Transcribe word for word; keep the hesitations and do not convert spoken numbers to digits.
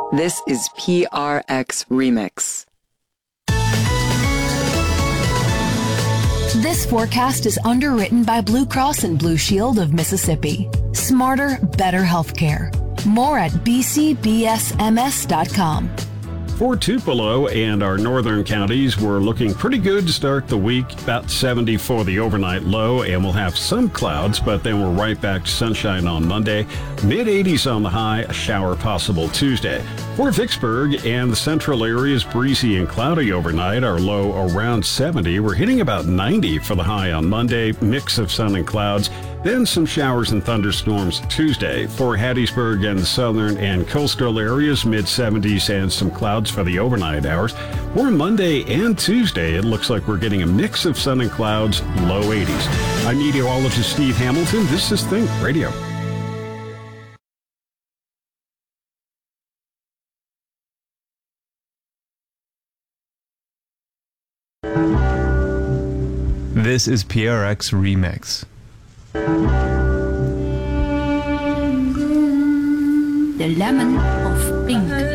This is P R X Remix. This forecast is underwritten by Blue Cross and Blue Shield of Mississippi. Smarter, better healthcare. More at b c b s m s dot com. For Tupelo and our northern counties, we're looking pretty good to start the week. About seventy for the overnight low, and we'll have some clouds, but then we're right back to sunshine on Monday. mid eighties on the high, a shower possible Tuesday. For Vicksburg and the central areas, breezy and cloudy overnight, our low around seventy. We're hitting about ninety for the high on Monday, mix of sun and clouds. Then some showers and thunderstorms Tuesday. For Hattiesburg and the southern and coastal areas, mid seventies and some clouds for the overnight hours. For Monday and Tuesday, it looks like we're getting a mix of sun and clouds, low eighties. I'm meteorologist Steve Hamilton. This is Think Radio. This is P R X Remix. The Lemon of Pink.